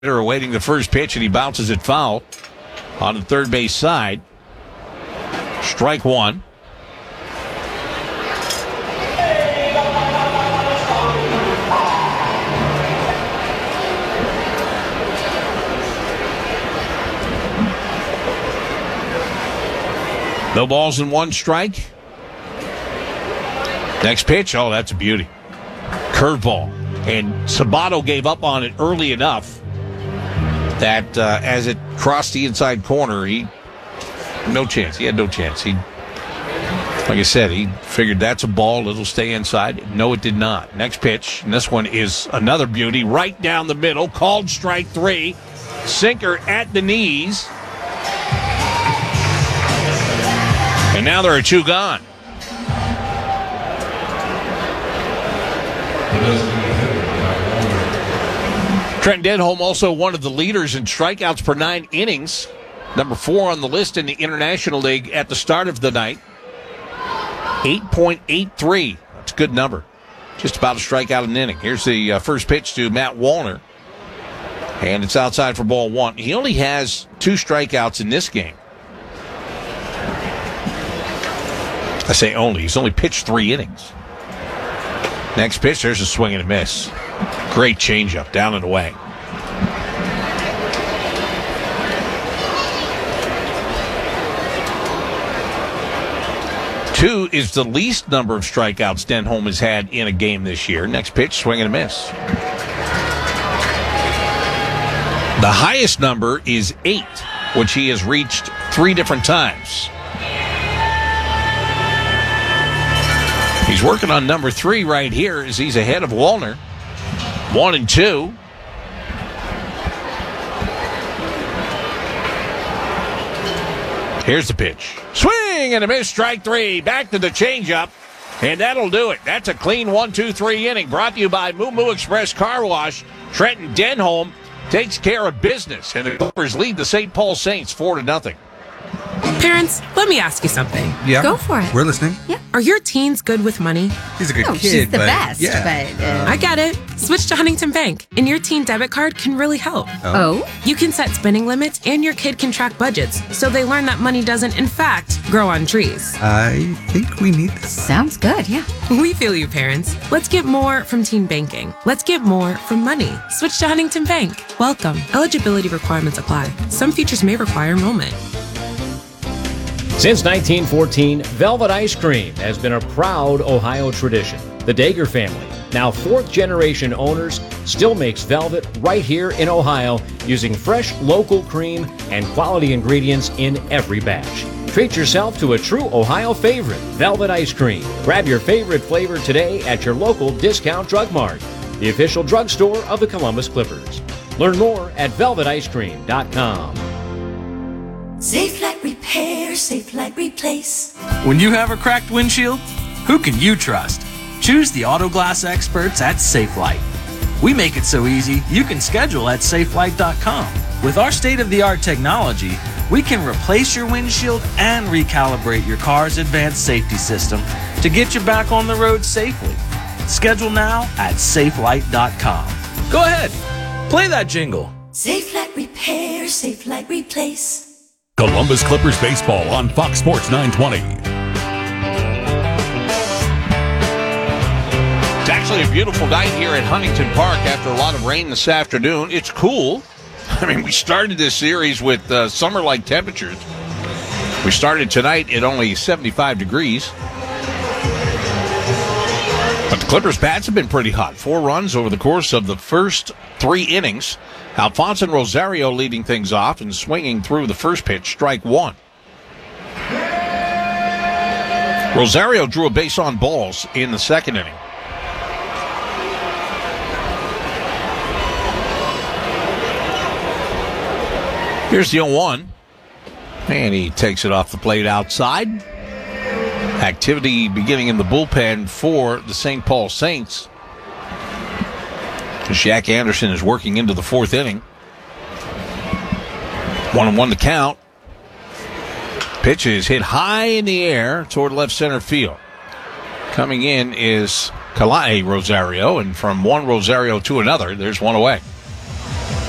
They're awaiting the first pitch, and he bounces it foul on the third base side. Strike one. No balls and one strike. Next pitch, oh, that's a beauty. Curveball. And Sabato gave up on it early enough that as it crossed the inside corner, no chance. He had no chance. Like I said, he figured that's a ball. It'll stay inside. No, it did not. Next pitch, and this one is another beauty. Right down the middle, called strike three. Sinker at the knees. And now there are two gone. Trent Denholm also one of the leaders in strikeouts per 9 innings. Number 4 on the list in the International League at the start of the night. 8.83. That's a good number. Just about a strikeout an inning. Here's the first pitch to Matt Wallner. And it's outside for ball one. He only has 2 strikeouts in this game. I say only. He's only pitched 3 innings. Next pitch, there's a swing and a miss. Great changeup, down and away. Two is the least number of strikeouts Denholm has had in a game this year. Next pitch, swing and a miss. The highest number is 8, which he has reached 3 different times. He's working on number 3 right here as he's ahead of Wallner. 1-2. Here's the pitch. Swing and a miss, strike 3. Back to the changeup, and that'll do it. That's a clean 1-2-3 inning. Brought to you by Moo Moo Express Car Wash. Trenton Denholm takes care of business, and the Clippers lead the St. Paul Saints 4-0. Parents, let me ask you something. Yeah. Go for it. We're listening. Yeah. Are your teens good with money? He's a good kid. She's the but best. Yeah. But I get it. Switch to Huntington Bank, and your teen debit card can really help. oh, You can set spending limits, and your kid can track budgets, so they learn that money doesn't, in fact, grow on trees. I think we need this. sounds good. Yeah. We feel you, parents. Let's get more from teen banking. Let's get more from money. Switch to Huntington Bank. Welcome. Eligibility requirements apply. Some features may require enrollment. Since 1914, Velvet Ice Cream has been a proud Ohio tradition. The Dager family, now 4th-generation owners, still makes Velvet right here in Ohio using fresh local cream and quality ingredients in every batch. Treat yourself to a true Ohio favorite, Velvet Ice Cream. Grab your favorite flavor today at your local Discount Drug Mart, the official drugstore of the Columbus Clippers. Learn more at velveticecream.com. Safe Light Repair, Safe Light Replace. When you have a cracked windshield, who can you trust? Choose the auto glass experts at Safelite. We make it so easy, you can schedule at safelight.com. With our state-of-the-art technology, we can replace your windshield and recalibrate your car's advanced safety system to get you back on the road safely. Schedule now at safelight.com. Go ahead, play that jingle. Safe Light Repair, Safe Light Replace. Columbus Clippers baseball on Fox Sports 920. It's actually a beautiful night here at Huntington Park after a lot of rain this afternoon. It's cool. I mean, we started this series with summer-like temperatures. We started tonight at only 75 degrees. But the Clippers' bats have been pretty hot. 4 runs over the course of the first 3 innings. Alfonso Rosario leading things off and swinging through the first pitch, strike 1. Rosario drew a base on balls in the second inning. Here's the 0-1. And he takes it off the plate outside. Activity beginning in the bullpen for the St. Paul Saints. Shaq Anderson is working into the 4th inning. 1-1 to count. Pitch is hit high in the air toward left center field. Coming in is Kalai Rosario, and from one Rosario to another, there's one away.